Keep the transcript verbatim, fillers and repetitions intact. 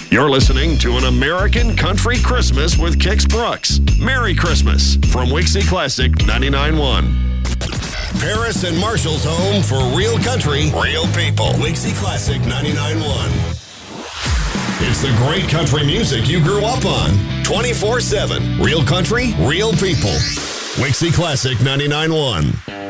You're listening to An American Country Christmas with Kix Brooks. Merry Christmas from Wixie Classic ninety-nine point one. Paris and Marshall's home for real country, real people. Wixie Classic ninety-nine point one. It's the great country music you grew up on. twenty-four seven. Real country, real people. Wixie Classic ninety-nine point one.